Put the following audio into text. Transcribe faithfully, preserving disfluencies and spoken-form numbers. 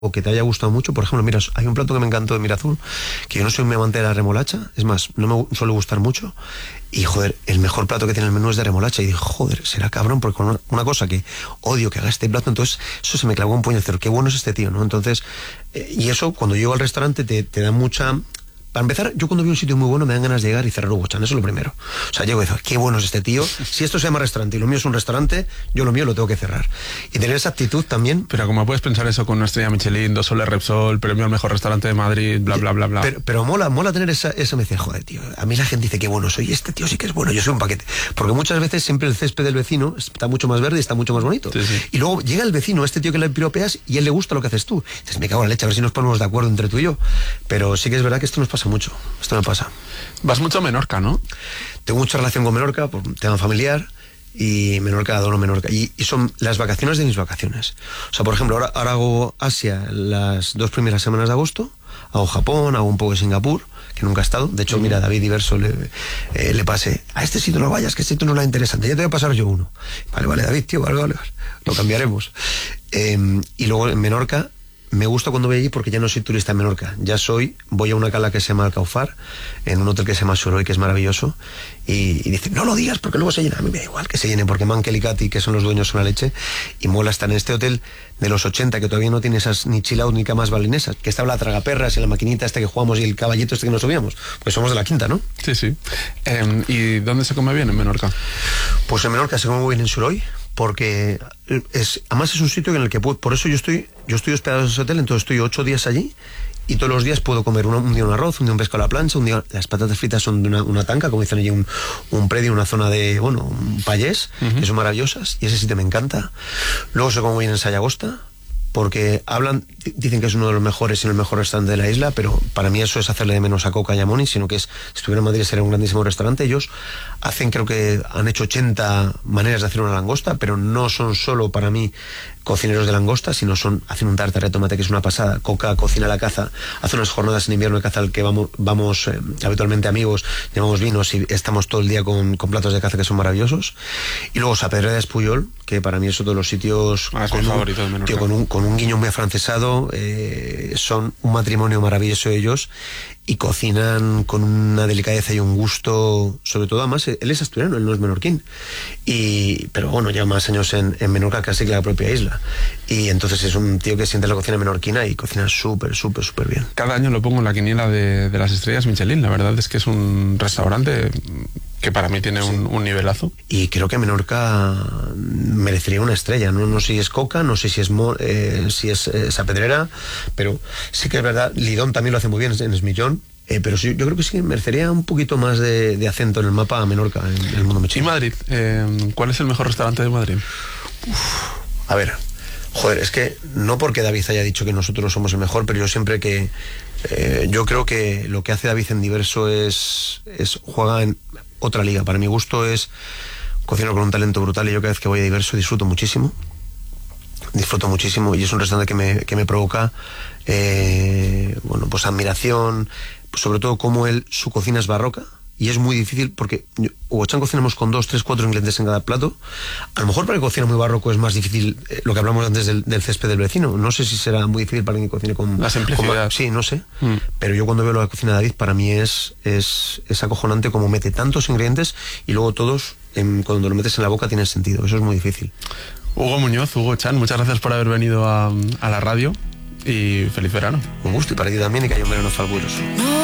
o que te haya gustado mucho. Por ejemplo, mira, hay un plato que me encantó de Mirazul, que yo no soy muy amante de la remolacha, es más, no me suele gustar mucho, y joder, el mejor plato que tiene el menú es de remolacha, y dije, joder, será cabrón, porque con una, una cosa que odio que haga este plato, entonces eso se me clavó un puño de cero, qué bueno es este tío, ¿no? Entonces, eh, y eso, cuando llego al restaurante, te, te da mucha... Para empezar, yo cuando veo un sitio muy bueno me dan ganas de llegar y cerrar Hugo-chan, eso es lo primero. O sea, llego y digo, qué bueno es este tío. Si esto se llama restaurante y lo mío es un restaurante, yo lo mío lo tengo que cerrar. Y tener esa actitud también. Pero ¿cómo puedes pensar eso con una estrella Michelin, dos soles Repsol, premio al mejor restaurante de Madrid, bla, bla, bla, bla? Pero, pero mola, mola tener esa, esa me dice, joder, tío, a mí la gente dice qué bueno soy, este tío sí que es bueno, yo soy un paquete. Porque muchas veces siempre el césped del vecino está mucho más verde y está mucho más bonito. Sí, sí. Y luego llega el vecino, este tío que le piropeas, y él le gusta lo que haces tú. Dices, me cago en la leche, a ver si nos ponemos de acuerdo entre tú y yo. Pero sí que es verdad que esto nos pasa mucho. Esto me pasa. Vas mucho a Menorca, ¿no? Tengo mucha relación con Menorca por un tema familiar, y Menorca, adoro Menorca, y, y son las vacaciones de mis vacaciones. O sea, por ejemplo, ahora, ahora hago Asia las dos primeras semanas de agosto, hago Japón, hago un poco de Singapur, que nunca he estado. De hecho, uh-huh. mira, David Diverso le, eh, le pasé, a este sitio no vayas, que este sitio no es interesante, ya te voy a pasar yo uno. Vale, vale, David, tío, vale, vale, lo cambiaremos. Eh, y luego en Menorca, me gusta cuando voy allí porque ya no soy turista en Menorca, ya soy, voy a una cala que se llama Alcaufar, en un hotel que se llama Soroy, que es maravilloso, y, y dicen, no lo digas porque luego se llena. A mí me da igual que se llene, porque Mankel y Katy, que son los dueños, son la leche, y mola estar en este hotel de los ochenta, que todavía no tiene esas ni chill out ni camas balinesas, que estaba la tragaperras y la maquinita esta que jugamos y el caballito este que nos subíamos, pues somos de la quinta, ¿no? Sí, sí. Eh, ¿Y dónde se come bien en Menorca? Pues en Menorca se come muy bien en Soroy, porque es, además es un sitio en el que puedo, por eso yo estoy yo estoy hospedado en ese hotel, entonces estoy ocho días allí y todos los días puedo comer un, un día un arroz, un día un pescado a la plancha, un día las patatas fritas son de una, una tanca, como dicen allí, un, un predio, una zona de, bueno, un payés, uh-huh. que son maravillosas, y ese sitio me encanta. Luego se come bien en Sayagosta, porque hablan, dicen que es uno de los mejores y el mejor restaurante de la isla, pero para mí eso es hacerle de menos a Coca y a Moni, sino que es, si estuviera en Madrid sería un grandísimo restaurante. Ellos hacen, creo que han hecho ochenta maneras de hacer una langosta, pero no son solo para mí cocineros de langosta, sino son, hacen un tartare de tomate que es una pasada. Coca cocina la caza, hace unas jornadas en invierno de caza al que vamos, vamos eh, habitualmente amigos, llevamos vinos y estamos todo el día con, con platos de caza que son maravillosos. Y luego Sapedrera de Espuyol, que para mí es otro de los sitios ah, es con, mi un, favorito de Menorca. Tío, con un con un guiño muy afrancesado, eh, son un matrimonio maravilloso ellos, y cocinan con una delicadeza y un gusto, sobre todo, además él es asturiano, él no es menorquín, y, pero bueno, lleva más años en, en Menorca casi que la propia isla, y entonces es un tío que siente la cocina menorquina y cocina súper, súper, súper bien. Cada año lo pongo en la quiniela de, de las estrellas Michelin, la verdad es que es un restaurante que para mí tiene sí. un, un nivelazo. Y creo que Menorca merecería una estrella, no, no sé si es Coca, no sé si es Mo, eh, si es eh, Sapedrera, pero sí que es verdad, Lidón también lo hace muy bien en Esmillón, eh, pero sí, yo creo que sí que merecería un poquito más de, de acento en el mapa a Menorca, en, en el mundo Michelin. ¿Y Madrid? Eh, ¿Cuál es el mejor restaurante de Madrid? Uf, a ver, joder, es que no porque David haya dicho que nosotros somos el mejor, pero yo siempre que... Eh, yo creo que lo que hace David en Diverso es, es juega en otra liga. Para mi gusto es cocinar con un talento brutal, y yo cada vez que voy a Diverso disfruto muchísimo. Disfruto muchísimo y es un restaurante que me, que me provoca eh, bueno, pues admiración, pues sobre todo como él, su cocina es barroca. Y es muy difícil porque Hugo-chan cocinamos con dos, tres, cuatro ingredientes en cada plato. A lo mejor para el que cocina muy barroco es más difícil, eh, lo que hablamos antes del, del césped del vecino. No sé si será muy difícil para alguien que cocine con... La simplicidad. Con, sí, no sé. Mm. Pero yo cuando veo la cocina de David, para mí es, es, es acojonante como mete tantos ingredientes y luego todos, en, cuando lo metes en la boca, tienen sentido. Eso es muy difícil. Hugo Muñoz, Hugo-chan, muchas gracias por haber venido a, a la radio y feliz verano. Un gusto, y para ti también, y que haya un verano fabuloso.